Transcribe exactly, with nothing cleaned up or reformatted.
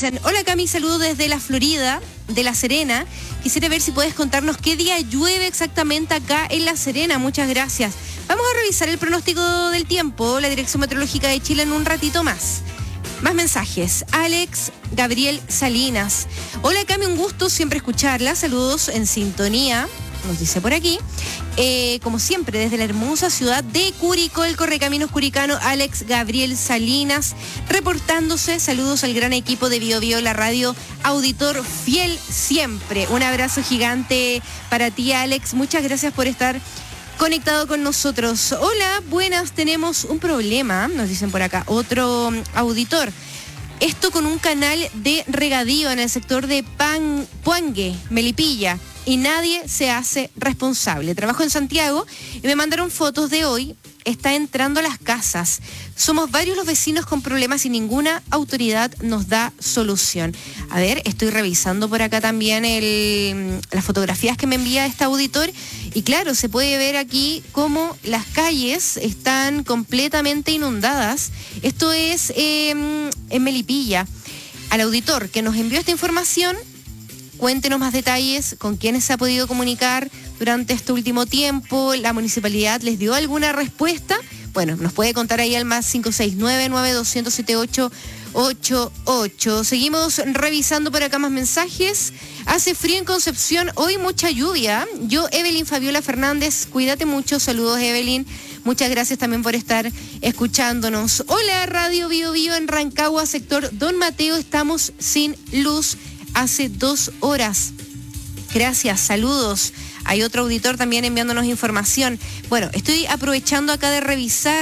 dicen, hola Cami, saludos desde la Florida, de La Serena. Quisiera ver si puedes contarnos qué día llueve exactamente acá en La Serena. Muchas gracias. Vamos a revisar el pronóstico del tiempo, la Dirección Meteorológica de Chile, en un ratito más. Más mensajes. Alex Gabriel Salinas. Hola Cami, un gusto siempre escucharla. Saludos en sintonía, nos dice por aquí. Eh, como siempre, desde la hermosa ciudad de Curicó, el Correcaminos Curicano, Alex Gabriel Salinas, reportándose. Saludos al gran equipo de Bio Bio, la radio auditor fiel siempre. Un abrazo gigante para ti, Alex. Muchas gracias por estar conectado con nosotros. Hola, buenas, tenemos un problema, nos dicen por acá, otro auditor. Esto con un canal de regadío en el sector de Pan, Puangue, Melipilla, y nadie se hace responsable. Trabajo en Santiago y me mandaron fotos de hoy. Está entrando a las casas. Somos varios los vecinos con problemas y ninguna autoridad nos da solución. A ver, estoy revisando por acá también el, las fotografías que me envía este auditor y claro, se puede ver aquí cómo las calles están completamente inundadas. Esto es eh, en Melipilla. Al auditor que nos envió esta información, cuéntenos más detalles, con quiénes se ha podido comunicar durante este último tiempo. ¿La municipalidad les dio alguna respuesta? Bueno, nos puede contar ahí al más cinco seis nueve, nueve dos cero siete ocho ocho ocho. Seguimos revisando por acá más mensajes. Hace frío en Concepción, hoy mucha lluvia. Yo, Evelyn Fabiola Fernández, cuídate mucho. Saludos, Evelyn. Muchas gracias también por estar escuchándonos. Hola, Radio Bio Bio en Rancagua, sector Don Mateo. Estamos sin luz hace dos horas. Gracias, saludos. Hay otro auditor también enviándonos información. Bueno, estoy aprovechando acá de revisar